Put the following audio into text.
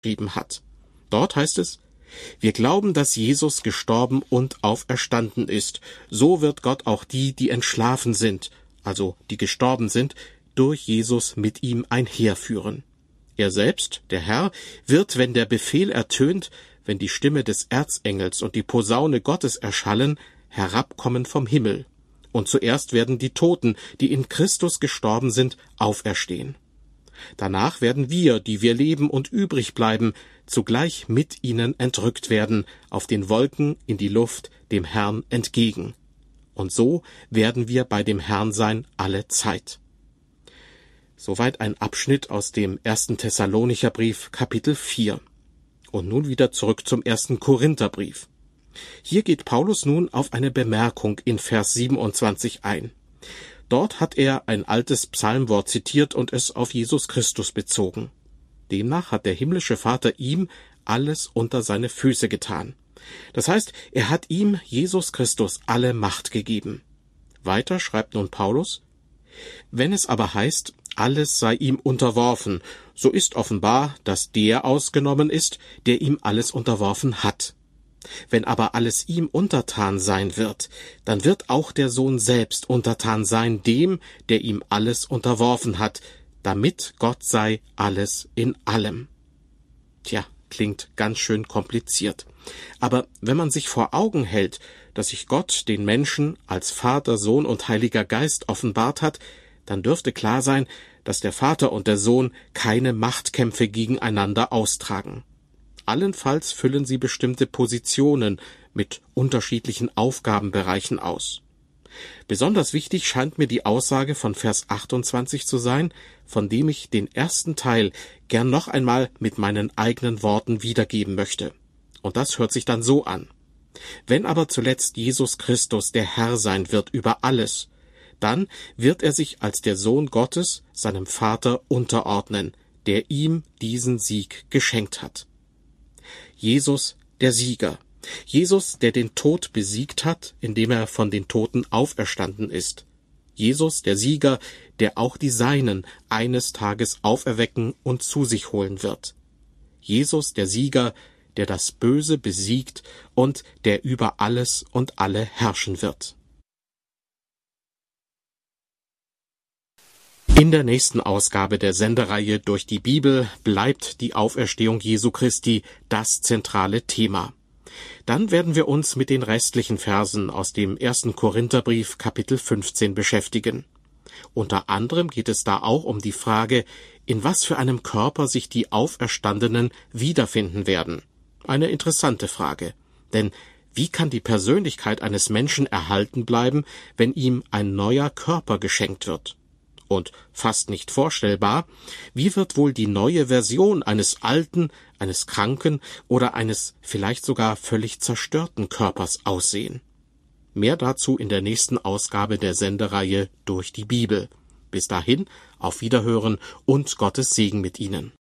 geschrieben hat. Dort heißt es: Wir glauben, dass Jesus gestorben und auferstanden ist. So wird Gott auch die, die entschlafen sind, also die gestorben sind, durch Jesus mit ihm einherführen. Er selbst, der Herr, wird, wenn der Befehl ertönt, wenn die Stimme des Erzengels und die Posaune Gottes erschallen, herabkommen vom Himmel. Und zuerst werden die Toten, die in Christus gestorben sind, auferstehen. Danach werden wir, die wir leben und übrig bleiben, zugleich mit ihnen entrückt werden, auf den Wolken in die Luft, dem Herrn entgegen. Und so werden wir bei dem Herrn sein alle Zeit. Soweit ein Abschnitt aus dem 1. Thessalonicher Brief, Kapitel 4. Und nun wieder zurück zum 1. Korintherbrief. Hier geht Paulus nun auf eine Bemerkung in Vers 27 ein. Dort hat er ein altes Psalmwort zitiert und es auf Jesus Christus bezogen. Demnach hat der himmlische Vater ihm alles unter seine Füße getan. Das heißt, er hat ihm, Jesus Christus, alle Macht gegeben. Weiter schreibt nun Paulus: Wenn es aber heißt, alles sei ihm unterworfen, so ist offenbar, dass der ausgenommen ist, der ihm alles unterworfen hat. Wenn aber alles ihm untertan sein wird, dann wird auch der Sohn selbst untertan sein dem, der ihm alles unterworfen hat, damit Gott sei alles in allem. Tja, klingt ganz schön kompliziert. Aber wenn man sich vor Augen hält, dass sich Gott den Menschen als Vater, Sohn und Heiliger Geist offenbart hat, dann dürfte klar sein, dass der Vater und der Sohn keine Machtkämpfe gegeneinander austragen. Allenfalls füllen sie bestimmte Positionen mit unterschiedlichen Aufgabenbereichen aus. Besonders wichtig scheint mir die Aussage von Vers 28 zu sein, von dem ich den ersten Teil gern noch einmal mit meinen eigenen Worten wiedergeben möchte. Und das hört sich dann so an: Wenn aber zuletzt Jesus Christus der Herr sein wird über alles, dann wird er sich als der Sohn Gottes seinem Vater unterordnen, der ihm diesen Sieg geschenkt hat. Jesus, der Sieger. Jesus, der den Tod besiegt hat, indem er von den Toten auferstanden ist. Jesus, der Sieger, der auch die Seinen eines Tages auferwecken und zu sich holen wird. Jesus, der Sieger, der das Böse besiegt und der über alles und alle herrschen wird. In der nächsten Ausgabe der Sendereihe Durch die Bibel bleibt die Auferstehung Jesu Christi das zentrale Thema. Dann werden wir uns mit den restlichen Versen aus dem 1. Korintherbrief Kapitel 15 beschäftigen. Unter anderem geht es da auch um die Frage, in was für einem Körper sich die Auferstandenen wiederfinden werden. Eine interessante Frage, denn wie kann die Persönlichkeit eines Menschen erhalten bleiben, wenn ihm ein neuer Körper geschenkt wird? Und fast nicht vorstellbar, wie wird wohl die neue Version eines alten, eines kranken oder eines vielleicht sogar völlig zerstörten Körpers aussehen? Mehr dazu in der nächsten Ausgabe der Sendereihe Durch die Bibel. Bis dahin, auf Wiederhören und Gottes Segen mit Ihnen.